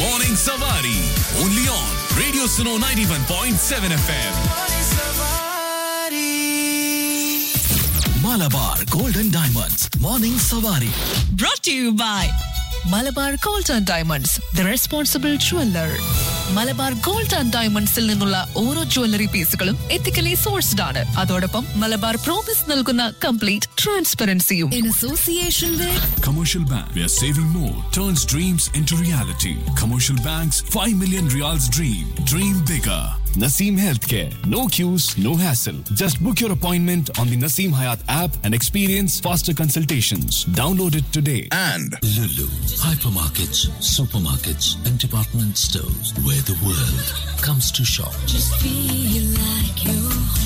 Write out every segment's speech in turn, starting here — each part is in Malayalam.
Morning Savari. Only on Radio Suno 91.7 FM. Malabar Golden Diamonds. Morning Savari. Brought to you by Malabar gold and diamonds the responsible jeweller. Malabar gold and ഡയമണ്ട്സിൽ നിന്നുള്ള ഓരോ ജ്വല്ലറി പീസുകളും എത്തിക്കലി സോഴ്സ്ഡ് ആണ്. അതോടൊപ്പം മലബാർ പ്രോമിസ് നൽകുന്ന complete ട്രാൻസ്പെറൻസിയും. In association with Commercial Bank, where saving more turns dreams into reality. Commercial Bank's 5 million Riyals dream. Dream bigger. Naseem Healthcare. No queues, no hassle. Just book your appointment on the Naseem Hayat app and experience faster consultations. Download it today. And Lulu, hypermarkets, supermarkets, and department stores where the world comes to shop. Just feel like you're home.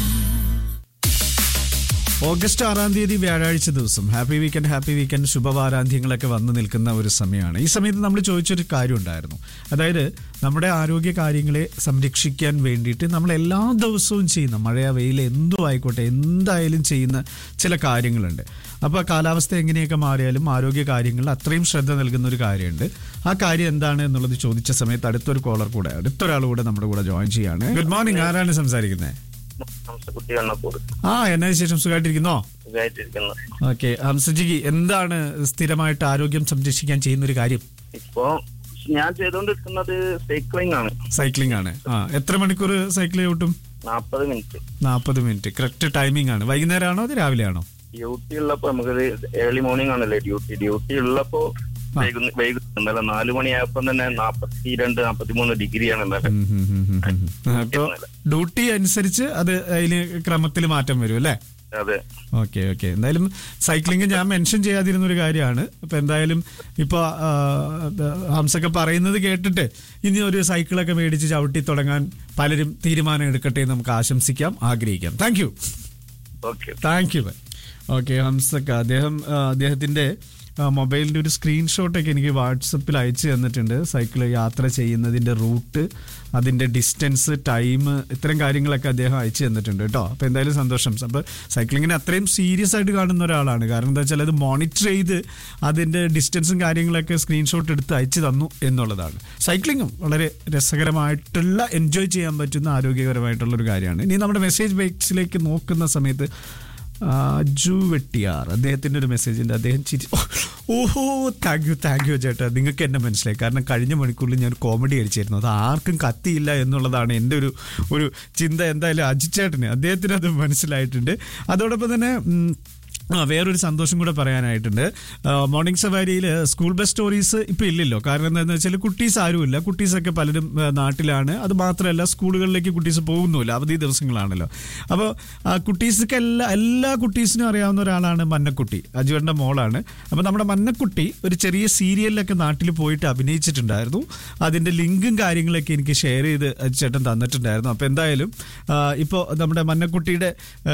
August 6 വ്യാഴാഴ്ച ദിവസം ഹാപ്പി വീക്കെൻഡ് ശുഭവാരാന്ത്യങ്ങളൊക്കെ വന്നു നിൽക്കുന്ന ഒരു സമയമാണ്. ഈ സമയത്ത് നമ്മൾ ചോദിച്ചൊരു കാര്യം ഉണ്ടായിരുന്നു. അതായത് നമ്മുടെ ആരോഗ്യ കാര്യങ്ങളെ സംരക്ഷിക്കാൻ വേണ്ടിയിട്ട് നമ്മൾ എല്ലാ ദിവസവും ചെയ്യുന്ന മഴയ വെയിൽ എന്തും ആയിക്കോട്ടെ എന്തായാലും ചെയ്യുന്ന ചില കാര്യങ്ങളുണ്ട്. അപ്പോൾ കാലാവസ്ഥ എങ്ങനെയൊക്കെ മാറിയാലും ആരോഗ്യ കാര്യങ്ങളിൽ അത്രയും ശ്രദ്ധ നൽകുന്ന ഒരു കാര്യമുണ്ട്. ആ കാര്യം എന്താണ് എന്നുള്ളത് ചോദിച്ച സമയത്ത് അടുത്തൊരാൾ കൂടെ നമ്മുടെ കൂടെ ജോയിൻ ചെയ്യാണ്. Good morning. ആരാണ് സംസാരിക്കുന്നത്? എന്നാ വിശേഷം? സുഖമായിട്ടിരിക്കുന്നോ? ഓക്കെ. ഹംസജിക്ക് എന്താണ് സ്ഥിരമായിട്ട് ആരോഗ്യം സംരക്ഷിക്കാൻ ചെയ്യുന്ന ഒരു കാര്യം? ഇപ്പോ ഞാൻ ചെയ്തോണ്ടിരിക്കുന്നത് സൈക്ലിംഗ് ആണ്. എത്ര മണിക്കൂർ സൈക്കിൾ ചവിട്ടും? 40 മിനിറ്റ്. കറക്റ്റ് ടൈമിംഗ് ആണ്. വൈകുന്നേരം ആണോ അത് രാവിലെ ആണോ? ഡ്യൂട്ടി ഉള്ളപ്പോ നമുക്ക് ഏർലി മോർണിംഗ് ആണല്ലേ ഡ്യൂട്ടി ഉള്ളപ്പോ വൈകുന്നേരം 4 മണിയായപ്പോ തന്നെ 42-43 ഡിഗ്രിയാണ്. അപ്പൊ ഡ്യൂട്ടി അനുസരിച്ച് അത് അതിന് ക്രമത്തിൽ മാറ്റം വരും അല്ലേ? അതെ. ഓക്കെ. എന്തായാലും സൈക്ലിംഗ് ഞാൻ മെൻഷൻ ചെയ്യാതിരുന്ന ഒരു കാര്യമാണ്. അപ്പൊ എന്തായാലും ഇപ്പൊ ഹംസൊക്കെ പറയുന്നത് കേട്ടിട്ട് ഇനി ഒരു സൈക്കിളൊക്കെ മേടിച്ച് ചവിട്ടി തുടങ്ങാൻ പലരും തീരുമാനം എടുക്കട്ടെ എന്ന് നമുക്ക് ആശംസിക്കാം, ആഗ്രഹിക്കാം. Thank you. ഓക്കെ. ഹംസക്ക അദ്ദേഹത്തിന്റെ മൊബൈലിൻ്റെ ഒരു സ്ക്രീൻഷോട്ടൊക്കെ എനിക്ക് വാട്സപ്പിൽ അയച്ചു തന്നിട്ടുണ്ട്. സൈക്കിൾ യാത്ര ചെയ്യുന്നതിൻ്റെ റൂട്ട്, അതിൻ്റെ ഡിസ്റ്റൻസ്, ടൈം, ഇത്തരം കാര്യങ്ങളൊക്കെ അദ്ദേഹം അയച്ചു തന്നിട്ടുണ്ട് കേട്ടോ. അപ്പോൾ എന്തായാലും സന്തോഷം. അപ്പോൾ സൈക്ലിങ്ങിനെ അത്രയും സീരിയസ് ആയിട്ട് കാണുന്ന ഒരാളാണ്. കാരണം എന്താ വെച്ചാൽ അത് മോണിറ്റർ ചെയ്ത് അതിൻ്റെ ഡിസ്റ്റൻസും കാര്യങ്ങളൊക്കെ സ്ക്രീൻഷോട്ട് എടുത്ത് അയച്ചു തന്നു എന്നുള്ളതാണ്. സൈക്ലിങ്ങും വളരെ രസകരമായിട്ടുള്ള എൻജോയ് ചെയ്യാൻ പറ്റുന്ന ആരോഗ്യകരമായിട്ടുള്ളൊരു കാര്യമാണ്. ഇനി നമ്മുടെ മെസ്സേജ് ബോക്സിലേക്ക് നോക്കുന്ന സമയത്ത് അജു വെട്ടിയാർ അദ്ദേഹത്തിൻ്റെ ഒരു മെസ്സേജ് ഉണ്ട്. അദ്ദേഹം ഓഹോ താങ്ക് യു ചേട്ടാ, നിങ്ങൾക്ക് എന്നെ മനസ്സിലായി. കാരണം കഴിഞ്ഞ മണിക്കൂറിൽ ഞാൻ കോമഡി അടിച്ചായിരുന്നു. അത് ആർക്കും കത്തിയില്ല എന്നുള്ളതാണ് എൻ്റെ ഒരു ചിന്ത. എന്തായാലും അജു ചേട്ടന് അദ്ദേഹത്തിന് അത് മനസ്സിലായിട്ടുണ്ട്. അതോടൊപ്പം തന്നെ വേറൊരു സന്തോഷം കൂടെ പറയാനായിട്ടുണ്ട്. മോർണിംഗ് സവാരിയിൽ സ്കൂൾ ബസ് സ്റ്റോറീസ് ഇപ്പം ഇല്ലല്ലോ. കാരണം എന്താണെന്ന് വെച്ചാൽ കുട്ടീസ് ആരുമില്ല. കുട്ടീസൊക്കെ പലരും നാട്ടിലാണ്. അത് മാത്രമല്ല സ്കൂളുകളിലേക്ക് കുട്ടീസ് പോകുന്നുമില്ല, അവധി ദിവസങ്ങളാണല്ലോ. അപ്പോൾ കുട്ടീസൊക്കെ എല്ലാ കുട്ടീസിനും അറിയാവുന്ന ഒരാളാണ് മന്നക്കുട്ടി, അജുവേട്ടൻ്റെ മോളാണ്. അപ്പോൾ നമ്മുടെ മന്നക്കുട്ടി ഒരു ചെറിയ സീരിയലിലൊക്കെ നാട്ടിൽ പോയിട്ട് അഭിനയിച്ചിട്ടുണ്ടായിരുന്നു. അതിൻ്റെ ലിങ്കും കാര്യങ്ങളൊക്കെ എനിക്ക് ഷെയർ ചെയ്ത് ചേട്ടൻ തന്നിട്ടുണ്ടായിരുന്നു. അപ്പോൾ എന്തായാലും ഇപ്പോൾ നമ്മുടെ മന്നക്കുട്ടിയുടെ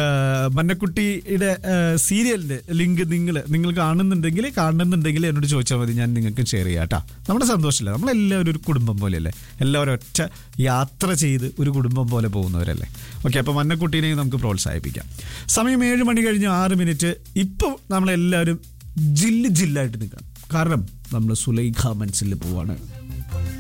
സീരിയലിൻ്റെ ലിങ്ക് നിങ്ങൾ കാണുന്നുണ്ടെങ്കിൽ എന്നോട് ചോദിച്ചാൽ മതി, ഞാൻ നിങ്ങൾക്ക് ഷെയർ ചെയ്യാം കേട്ടോ. നമ്മുടെ സന്തോഷമില്ല, നമ്മളെല്ലാവരും ഒരു കുടുംബം പോലെയല്ലേ, എല്ലാവരും ഒറ്റ യാത്ര ചെയ്ത് ഒരു കുടുംബം പോലെ പോകുന്നവരല്ലേ. ഓക്കെ. അപ്പോൾ മന്നക്കുട്ടീനെയും നമുക്ക് പ്രോത്സാഹിപ്പിക്കാം. സമയം 7 മണി കഴിഞ്ഞ് 6 മിനിറ്റ്. ഇപ്പോൾ നമ്മളെല്ലാവരും ജില്ലായിട്ട് നിൽക്കണം. കാരണം നമ്മൾ സുലൈഖ മൻസിലിൽ പോവാണ്.